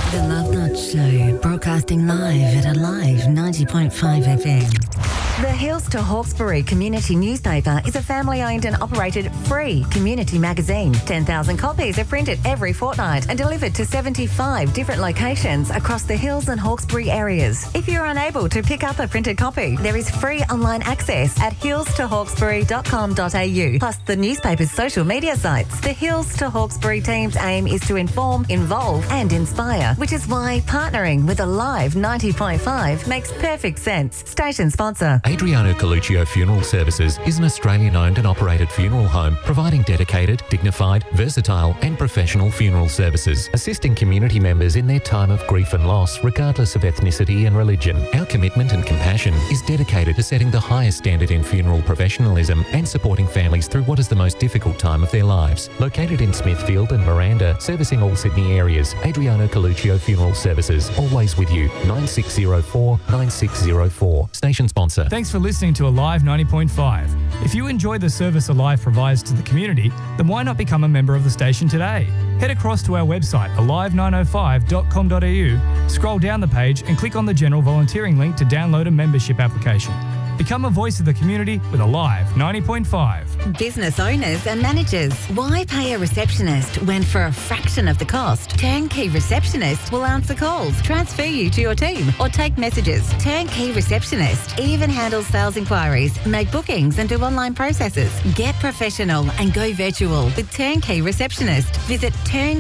The Love Nuts Show, broadcasting live at Alive 90.5 FM. The Hills to Hawkesbury Community Newspaper is a family-owned and operated free community magazine. 10,000 copies are printed every fortnight and delivered to 75 different locations across the Hills and Hawkesbury areas. If you're unable to pick up a printed copy, there is free online access at hillstohawkesbury.com.au, plus the newspaper's social media sites. The Hills to Hawkesbury team's aim is to inform, involve and inspire, which is why partnering with Alive 90.5 makes perfect sense. Station sponsor. Adriano Coluccio Funeral Services is an Australian-owned and operated funeral home providing dedicated, dignified, versatile and professional funeral services, assisting community members in their time of grief and loss regardless of ethnicity and religion. Our commitment and compassion is dedicated to setting the highest standard in funeral professionalism and supporting families through what is the most difficult time of their lives. Located in Smithfield and Miranda, servicing all Sydney areas, Adriano Coluccio Funeral Services, always with you. 9604 9604. Station sponsor. Thanks for listening to Alive 90.5. If you enjoy the service Alive provides to the community, then why not become a member of the station today? Head across to our website, alive905.com.au, scroll down the page and click on the general volunteering link to download a membership application. Become a voice of the community with Alive 90.5. Business owners and managers, why pay a receptionist when for a fraction of the cost, Turnkey Receptionist will answer calls, transfer you to your team or take messages. Turnkey Receptionist even handles sales inquiries, make bookings and do online processes. Get professional and go virtual with Turnkey Receptionist. Visit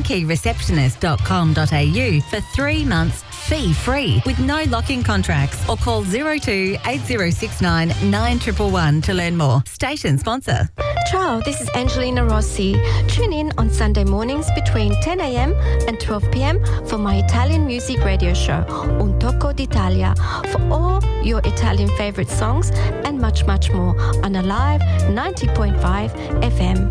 turnkeyreceptionist.com.au for 3 months fee-free with no lock-in contracts, or call 02 8069 9111 to learn more. Station sponsor. Ciao, this is Angelina Rossi. Tune in on Sunday mornings between 10 a.m. and 12 p.m. for my Italian music radio show, Un Tocco d'Italia, for all your Italian favorite songs and much, much more on Alive 90.5 FM.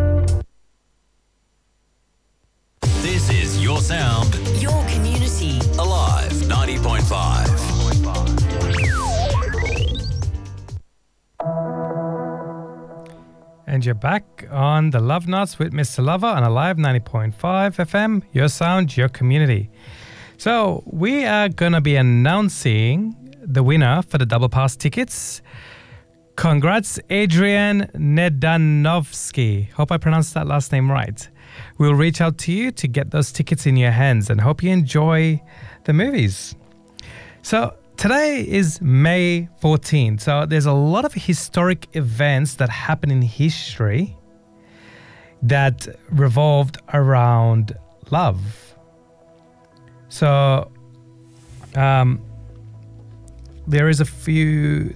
This is your sound. Your community. Alive 90.5. And you're back on the Love Nuts with Mr. Lover on Alive 90.5 FM. Your sound, your community. So we are going to be announcing the winner for the double pass tickets. Congrats, Adrian Nedanovsky. Hope I pronounced that last name right. We'll reach out to you to get those tickets in your hands and hope you enjoy the movies. So today is May 14th. So there's a lot of historic events that happen in history that revolved around love. So there is a few.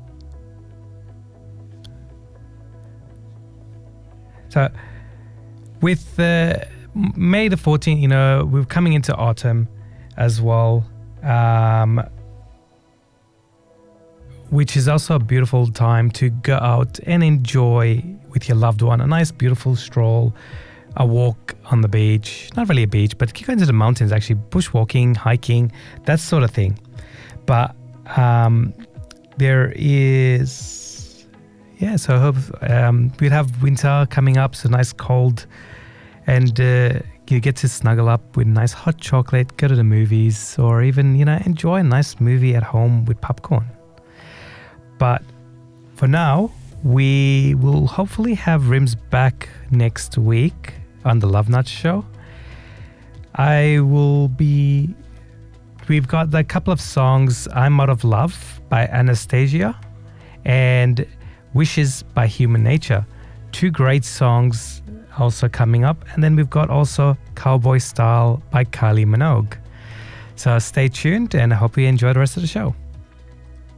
So with May the 14th, you know, we're coming into autumn as well, which is also a beautiful time to go out and enjoy with your loved one a nice, beautiful stroll, a walk on the beach. Not really a beach, but you go into the mountains, actually, bushwalking, hiking, that sort of thing. But there is... Yeah, so I hope we'd have winter coming up, so nice cold, and you get to snuggle up with nice hot chocolate, go to the movies, or even, you know, enjoy a nice movie at home with popcorn. But for now, we will hopefully have Rims back next week on the Love Nuts Show. We've got a couple of songs, I'm Out of Love by Anastasia, and Wishes by Human Nature. 2 great songs also coming up. And then we've got also Cowboy Style by Kylie Minogue. So stay tuned and I hope you enjoy the rest of the show.